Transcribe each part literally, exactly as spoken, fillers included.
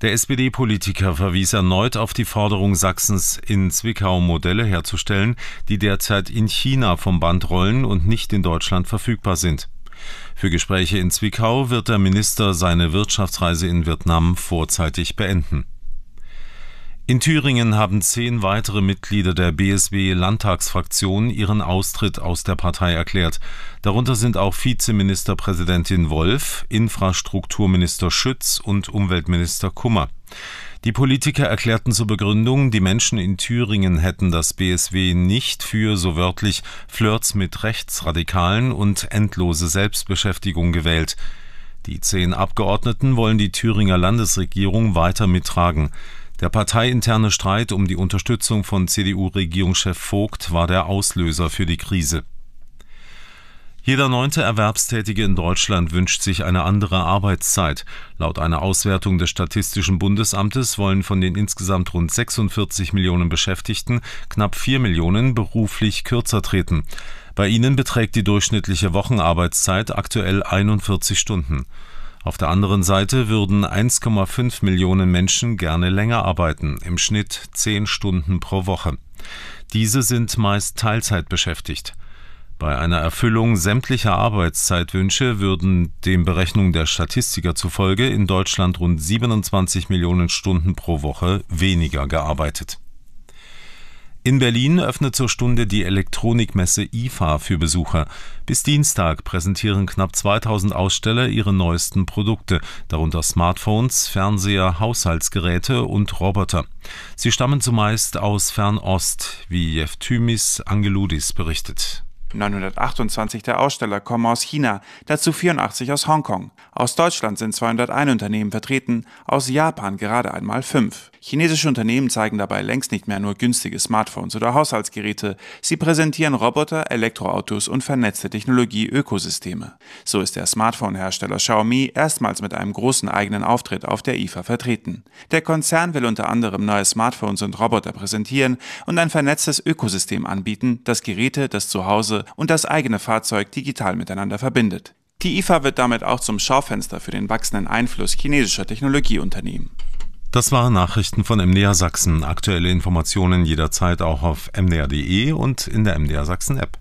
Der S P D-Politiker verwies erneut auf die Forderung Sachsens, in Zwickau Modelle herzustellen, die derzeit in China vom Band rollen und nicht in Deutschland verfügbar sind. Für Gespräche in Zwickau wird der Minister seine Wirtschaftsreise in Vietnam vorzeitig beenden. In Thüringen haben zehn weitere Mitglieder der B S W-Landtagsfraktion ihren Austritt aus der Partei erklärt. Darunter sind auch Vizeministerpräsidentin Wolf, Infrastrukturminister Schütz und Umweltminister Kummer. Die Politiker erklärten zur Begründung, die Menschen in Thüringen hätten das B S W nicht für, so wörtlich, Flirts mit Rechtsradikalen und endlose Selbstbeschäftigung gewählt. Die zehn Abgeordneten wollen die Thüringer Landesregierung weiter mittragen. Der parteiinterne Streit um die Unterstützung von C D U-Regierungschef Vogt war der Auslöser für die Krise. Jeder neunte Erwerbstätige in Deutschland wünscht sich eine andere Arbeitszeit. Laut einer Auswertung des Statistischen Bundesamtes wollen von den insgesamt rund sechsundvierzig Millionen Beschäftigten knapp vier Millionen beruflich kürzer treten. Bei ihnen beträgt die durchschnittliche Wochenarbeitszeit aktuell einundvierzig Stunden. Auf der anderen Seite würden eins Komma fünf Millionen Menschen gerne länger arbeiten, im Schnitt zehn Stunden pro Woche. Diese sind meist Teilzeit beschäftigt. Bei einer Erfüllung sämtlicher Arbeitszeitwünsche würden den Berechnungen der Statistiker zufolge in Deutschland rund siebenundzwanzig Millionen Stunden pro Woche weniger gearbeitet. In Berlin öffnet zur Stunde die Elektronikmesse I F A für Besucher. Bis Dienstag präsentieren knapp zweitausend Aussteller ihre neuesten Produkte, darunter Smartphones, Fernseher, Haushaltsgeräte und Roboter. Sie stammen zumeist aus Fernost, wie Jeftymis Angeloudis berichtet. neunhundertachtundzwanzig der Aussteller kommen aus China, dazu vierundachtzig aus Hongkong. Aus Deutschland sind zweihunderteins Unternehmen vertreten, aus Japan gerade einmal fünf. Chinesische Unternehmen zeigen dabei längst nicht mehr nur günstige Smartphones oder Haushaltsgeräte. Sie präsentieren Roboter, Elektroautos und vernetzte Technologie-Ökosysteme. So ist der Smartphone-Hersteller Xiaomi erstmals mit einem großen eigenen Auftritt auf der I F A vertreten. Der Konzern will unter anderem neue Smartphones und Roboter präsentieren und ein vernetztes Ökosystem anbieten, das Geräte, das Zuhause und das eigene Fahrzeug digital miteinander verbindet. Die I F A wird damit auch zum Schaufenster für den wachsenden Einfluss chinesischer Technologieunternehmen. Das waren Nachrichten von M D R Sachsen. Aktuelle Informationen jederzeit auch auf m d r punkt d e und in der M D R Sachsen App.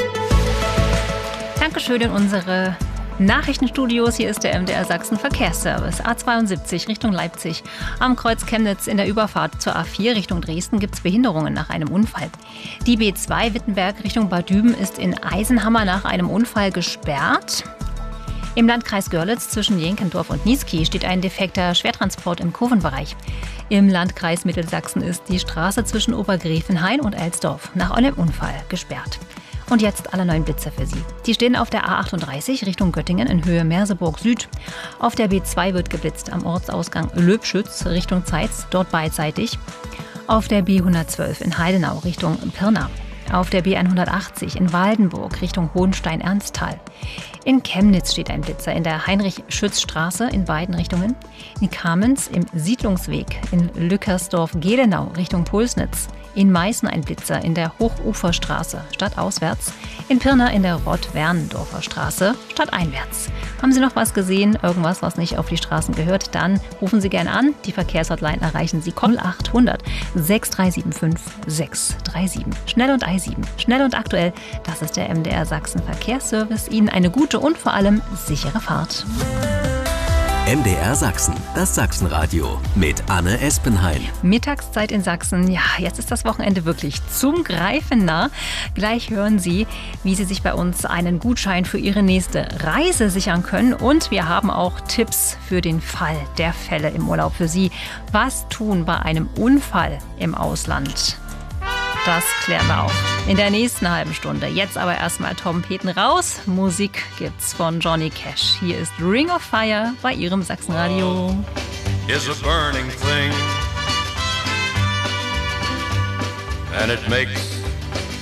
Dankeschön in unsere Nachrichtenstudios. Hier ist der M D R Sachsen Verkehrsservice. A zweiundsiebzig Richtung Leipzig. Am Kreuz Chemnitz in der Überfahrt zur A vier Richtung Dresden gibt es Behinderungen nach einem Unfall. Die B zwei Wittenberg Richtung Bad Düben ist in Eisenhammer nach einem Unfall gesperrt. Im Landkreis Görlitz zwischen Jenkendorf und Niesky steht ein defekter Schwertransport im Kurvenbereich. Im Landkreis Mittelsachsen ist die Straße zwischen Obergräfenhain und Elsdorf nach einem Unfall gesperrt. Und jetzt alle neuen Blitzer für Sie. Die stehen auf der A achtunddreißig Richtung Göttingen in Höhe Merseburg Süd. Auf der B zwei wird geblitzt am Ortsausgang Löbschütz Richtung Zeitz, dort beidseitig. Auf der B hundertzwölf in Heidenau Richtung Pirna. Auf der B hundertachtzig in Waldenburg Richtung Hohenstein-Ernsthal. In Chemnitz steht ein Blitzer in der Heinrich-Schütz-Straße in beiden Richtungen. In Kamenz im Siedlungsweg in Lückersdorf-Gelenau Richtung Pulsnitz. In Meißen ein Blitzer in der Hochuferstraße stadtauswärts. In Pirna in der Rott-Werndorfer Straße stadteinwärts. Haben Sie noch was gesehen? Irgendwas, was nicht auf die Straßen gehört? Dann rufen Sie gerne an. Die Verkehrshotline erreichen Sie null acht hundert sechs drei sieben fünf sechs drei sieben. Schnell und I sieben. Schnell und aktuell. Das ist der M D R Sachsen Verkehrsservice. Ihnen eine gute und vor allem sichere Fahrt. M D R Sachsen, das Sachsenradio mit Anne Espenheim. Mittagszeit in Sachsen. Ja, jetzt ist das Wochenende wirklich zum Greifen nah. Gleich hören Sie, wie Sie sich bei uns einen Gutschein für Ihre nächste Reise sichern können. Und wir haben auch Tipps für den Fall der Fälle im Urlaub für Sie. Was tun bei einem Unfall im Ausland? Das klären wir auch in der nächsten halben Stunde. Jetzt aber erstmal Trompeten raus. Musik gibt's von Johnny Cash. Hier ist Ring of Fire bei Ihrem Sachsenradio. Is a burning thing and it makes